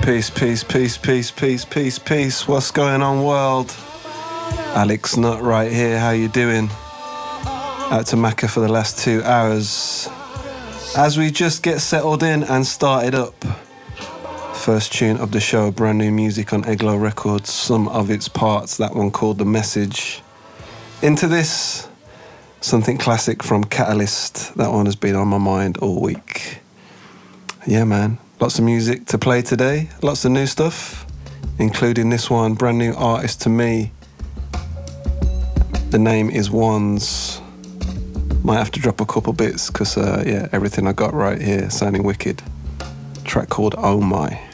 Peace, peace, peace, peace, peace, peace, peace. What's going on, world? Alex Nutt right here. How you doing? Out to Macca for the last 2 hours. As we just get settled in and started up. First tune of the show, brand new music on Eglo Records. Some of its parts, that one called The Message. Into this, something classic from Catalyst. That one has been on my mind all week. Yeah, man. Lots of music to play today. Lots of new stuff, including this one, brand new artist to me. The name is Wands. Might have to drop a couple bits because, yeah, everything I got right here sounding wicked. Track called Oh My.